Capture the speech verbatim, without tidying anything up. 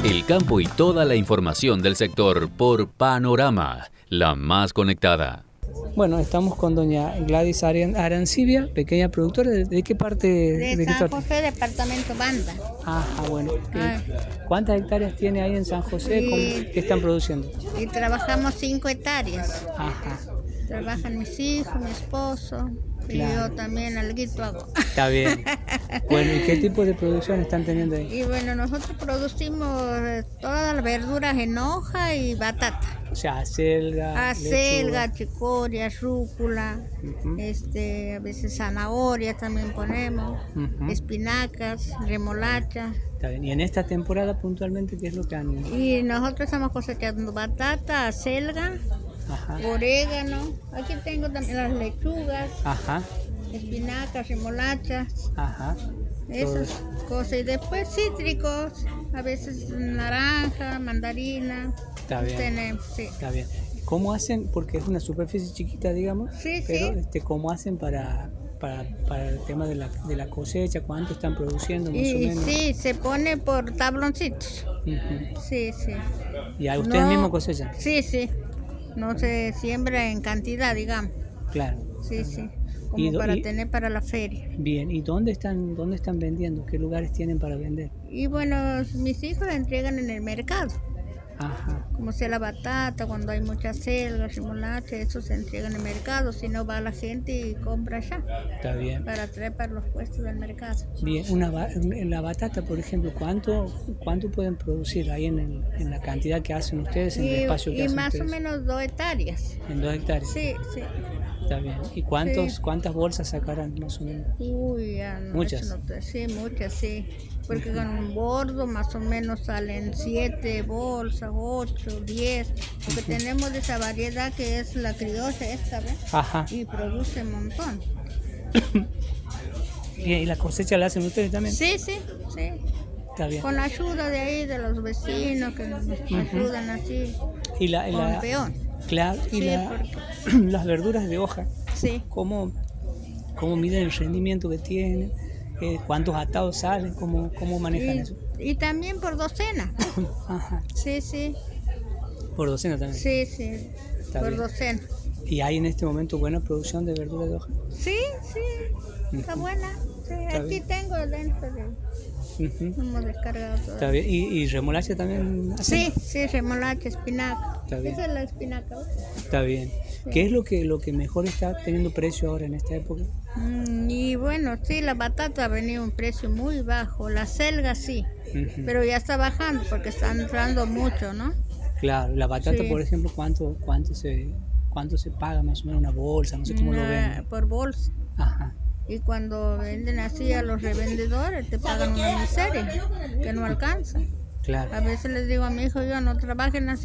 El campo y toda la información del sector por Panorama, la más conectada. Bueno, estamos con doña Gladys Arancibia, pequeña productora. ¿De, de qué parte? De, de San qué José, departamento Banda. Ajá, bueno. Ay. ¿Cuántas hectáreas tiene ahí en San José? Y, ¿Cómo, ¿Qué están produciendo? Y trabajamos cinco hectáreas. Ajá. Trabajan mis hijos, mi esposo, claro. Y yo también alguito hago. Está bien. Bueno, ¿y qué tipo de producción están teniendo ahí? Y bueno, nosotros producimos todas las verduras en hoja y batata. O sea, acelga, acelga, chicoria, rúcula, uh-huh. este, a veces zanahoria también ponemos, uh-huh. espinacas, remolacha. Está bien. ¿Y en esta temporada puntualmente qué es lo que han...? Y nosotros estamos cosechando batata, acelga, ajá. orégano, aquí tengo también las lechugas, ajá. espinacas, remolachas, ajá. esas Todo. cosas. Y después cítricos, a veces naranja, mandarina. Está bien. Tenemos, sí. Está bien. ¿Cómo hacen? Porque es una superficie chiquita, digamos. Sí, pero, sí. Este, ¿cómo hacen para, para, para el tema de la, de la cosecha? ¿Cuánto están produciendo más y, o menos? Sí, se pone por tabloncitos. Uh-huh. Sí, sí. ¿Y a ustedes no, mismos cosechan? Sí, sí. No se siembra en cantidad, digamos. Claro. Sí, sí. Como do, para y, tener para la feria. Bien. ¿Y dónde están, dónde están vendiendo? ¿Qué lugares tienen para vender? Y bueno, mis hijos la entregan en el mercado. Ajá. Como sea la batata, cuando hay muchas selgas, remolacha, eso se entrega en el mercado, si no va la gente y compra allá. Está bien. Para traer para los puestos del mercado. Bien, una en la batata, por ejemplo, ¿cuánto cuánto pueden producir ahí en, el, en la cantidad que hacen ustedes, en y, el espacio que y hacen más ustedes? O menos dos hectáreas. ¿En dos hectáreas? Sí, sí. Está bien. ¿Y cuántos, sí. cuántas bolsas sacarán más o menos? Uy, ya no. ¿Muchas? No, sí, muchas, sí. Porque uh-huh. con un bordo más o menos salen siete bolsas, ocho, diez. Porque uh-huh. tenemos esa variedad que es la criolla esta, ¿ves? Ajá. Y produce un montón. ¿Y la cosecha la hacen ustedes también? Sí, sí, sí. Está bien. Con ayuda de ahí, de los vecinos que nos uh-huh. ayudan así. Y la, con la, peón. Claro, y sí, la, porque... las verduras de hoja, sí. ¿cómo, cómo miden el rendimiento que tienen? Eh, ¿Cuántos atados salen? ¿Cómo, cómo manejan y, eso? Y también por docena. Ajá. Sí, sí. ¿Por docena también? Sí, sí, Está por bien. docena. ¿Y hay en este momento buena producción de verduras de hoja? Sí, sí, está uh-huh. buena. Sí, está aquí bien. tengo dentro de... Uh-huh. Hemos descargado todo. Está bien. ¿Y, y remolacha también hacen? Sí, sí, remolacha, espinaca. Está bien. Esa es la espinaca. Está bien. Sí. ¿Qué es lo que lo que mejor está teniendo precio ahora en esta época? Mm, y bueno, sí, la batata ha venido a un precio muy bajo. La selga sí, uh-huh. pero ya está bajando porque está entrando mucho, ¿no? Claro, la batata, sí. por ejemplo, ¿cuánto cuánto se cuánto se paga más o menos una bolsa? No sé cómo una, lo ven. Por bolsa. Ajá. Y cuando venden así a los revendedores te pagan una miseria que no alcanza. Claro. A veces les digo a mi hijo, yo no trabajen así